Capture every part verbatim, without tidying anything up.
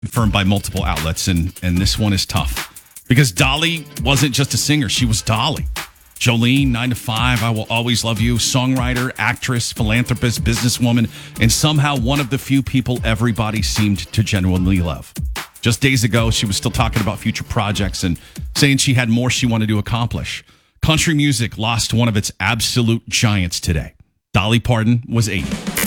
confirmed by multiple outlets, and, and this one is tough. Because Dolly wasn't just a singer, she was Dolly. Jolene, nine to five, I Will Always Love You, songwriter, actress, philanthropist, businesswoman, and somehow one of the few people everybody seemed to genuinely love. Just days ago, she was still talking about future projects and saying she had more she wanted to accomplish. Country music lost one of its absolute giants today. Dolly Parton was eighty.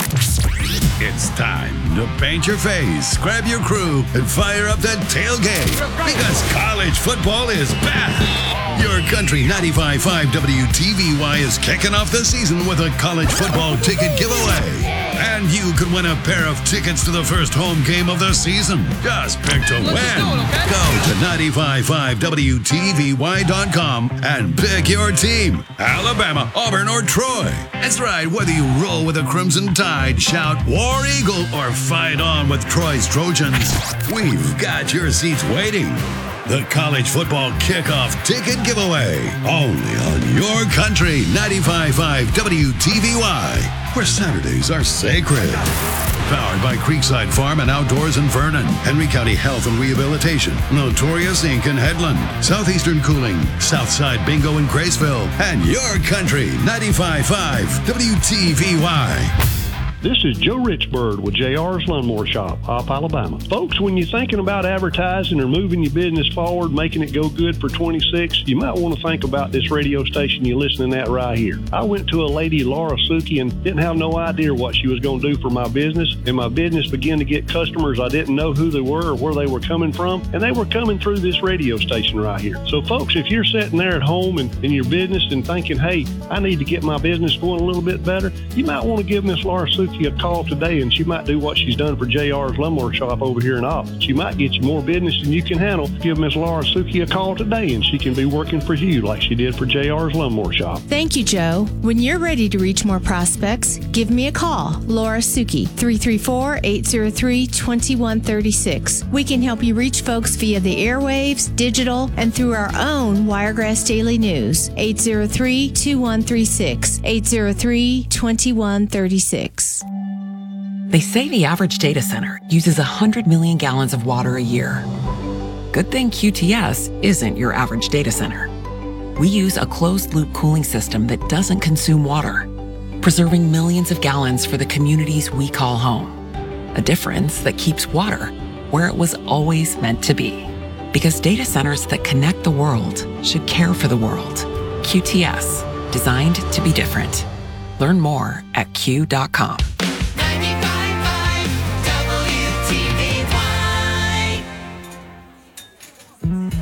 It's time to paint your face, grab your crew, and fire up that tailgate. Because college football is back. Your Country ninety-five point five W T V Y is kicking off the season with a college football ticket giveaway. And you could win a pair of tickets to the first home game of the season. Just pick to win. Go to ninety-five point five W T V Y dot com and pick your team. Alabama, Auburn, or Troy. That's right, whether you roll with a Crimson Tide, shout War Eagle, or fight on with Troy's Trojans, we've got your seats waiting. The college football kickoff ticket giveaway. Only on your Country ninety-five point five W T V Y, where Saturdays are sacred. Powered by Creekside Farm and Outdoors in Vernon, Henry County Health and Rehabilitation, Notorious Incorporated in Headland, Southeastern Cooling, Southside Bingo in Graceville, and your Country ninety-five point five W T V Y. This is Joe Richbird with J R's Lawnmower Shop, Opp, Alabama. Folks, when you're thinking about advertising or moving your business forward, making it go good for twenty-six, you might want to think about this radio station you're listening at right here. I went to a lady, Laura Suki, and didn't have no idea what she was going to do for my business, and my business began to get customers I didn't know who they were or where they were coming from, and they were coming through this radio station right here. So, folks, if you're sitting there at home and in your business and thinking, hey, I need to get my business going a little bit better, you might want to give Miss Laura Suki a call today, and she might do what she's done for J R's Lawnmower Shop over here in Opp. She might get you more business than you can handle. Give Miss Laura Suki a call today, and she can be working for you like she did for J R's Lawnmower Shop. Thank you, Joe. When you're ready to reach more prospects, give me a call. Laura Suki, three three four, eight zero three, two one three six. We can help you reach folks via the airwaves, digital, and through our own Wiregrass Daily News. eight zero three, two one three six. eight zero three, two one three six. They say the average data center uses one hundred million gallons of water a year. Good thing Q T S isn't your average data center. We use a closed-loop cooling system that doesn't consume water, preserving millions of gallons for the communities we call home. A difference that keeps water where it was always meant to be. Because data centers that connect the world should care for the world. Q T S, designed to be different. Learn more at Q dot com.